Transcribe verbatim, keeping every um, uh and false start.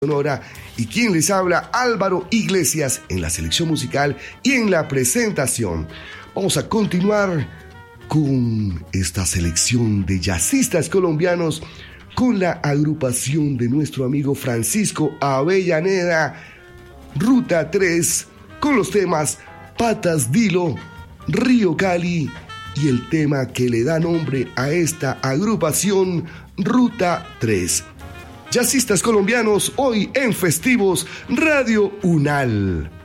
Sonora y quien les habla, Álvaro Iglesias, en la selección musical y en la presentación. Vamos a continuar con esta selección de jazzistas colombianos con la agrupación de nuestro amigo Francisco Avellaneda, Ruta tres, con los temas Patas Dilo, Río Cali y el tema que le da nombre a esta agrupación, Ruta tres. Jazzistas colombianos hoy en Festivos Radio Unal.